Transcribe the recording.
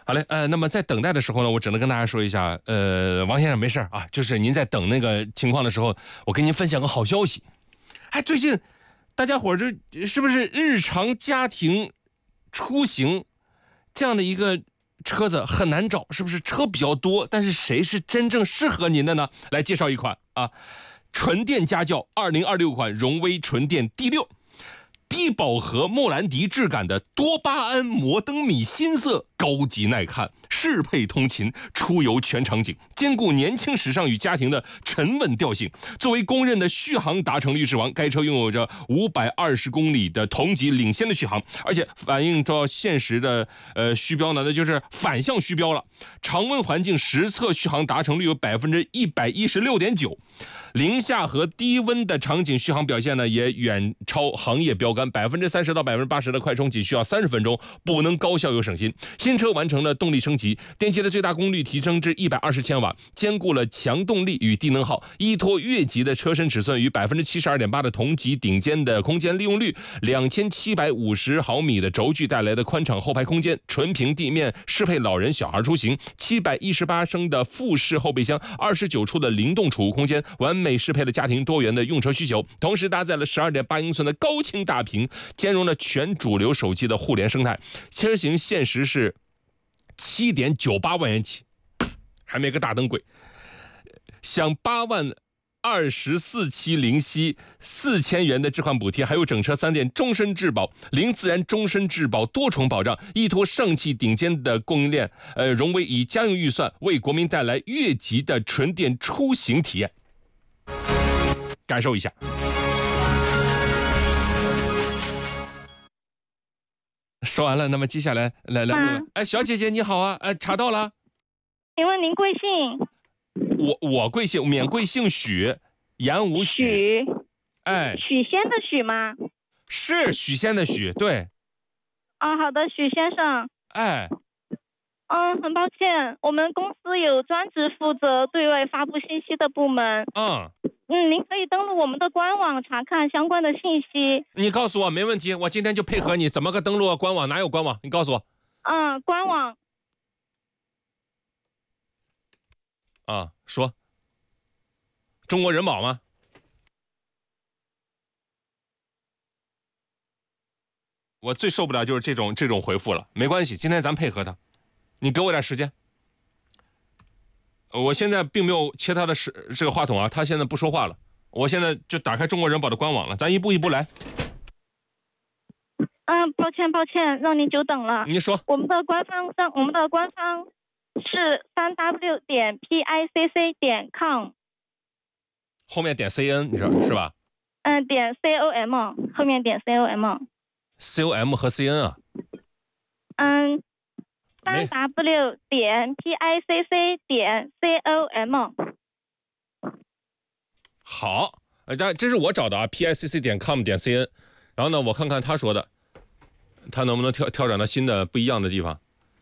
好嘞，那么在等待的时候呢，我只能跟大家说一下，王先生没事啊，就是您在等那个情况的时候，我跟您分享个好消息。哎，最近大家伙这是不是日常家庭出行这样的一个车子很难找，是不是车比较多？但是谁是真正适合您的呢？来介绍一款啊，纯电家轿2026款荣威纯电D6。低饱和莫兰迪质感的多巴胺摩登米新色，高级耐看，适配通勤出游全场景，兼顾年轻时尚与家庭的沉稳调性。作为公认的续航达成率之王，该车拥有着520公里的同级领先的续航，而且反映到现实的虚标呢，那就是反向虚标了。常温环境实测续航达成率有116.9%。零下和低温的场景续航表现呢，也远超行业标杆，30%到80%的快充仅需要30分钟，不能高效又省心。新车完成了动力升级，电机的最大功率提升至120千瓦，兼顾了强动力与低能耗，依托越级的车身尺寸与72.8%的同级顶尖的空间利用率，2750毫米的轴距带来的宽敞后排空间，纯平地面适配老人小孩出行，718升的复式后备箱，29处的灵动储物空间，完美适配了家庭多元的用车需求，同时搭载了12.8英寸的高清大屏，兼容了全主流手机的互联生态。车型限时是7.98万元起，还没个大灯鬼，享8万24期零息4000元的置换补贴，还有整车3电终身质保、零自燃终身质保多重保障，依托上汽顶尖的供应链，荣威以家用预算为国民带来越级的纯电出行体验，感受一下。说完了，那么接下来来哎，小姐姐你好啊，查到了。 请问您贵姓？ 我贵姓，免贵姓许，言无许。哎， 许仙的许吗？ 是许仙的许，对。 啊，好的，许先生。 哎。 很抱歉，我们公司有专职负责对外发布信息的部门。您可以登录我们的官网查看相关的信息。 你告诉我没问题，我今天就配合你。怎么个登录官网？哪有官网？你告诉我。 官网。 说。中国人保吗？我最受不了就是这种回复了。没关系，今天咱配合他，你给我点时间。我现在并没有切他的这个话筒啊，他现在不说话了。我现在就打开中国人保的官网了，咱一步一步来。 抱歉，让您久等了。 你说。 我们的官方是3w.picc.com， 后面点 cn， 你知道是吧？ 点 com， 后面点 com。com 和 cn 啊 ？3w.picc.com。 好，这是我找的啊 ，picc.com 点 cn。然后呢，我看看他说的，他能不能跳转到新的不一样的地方。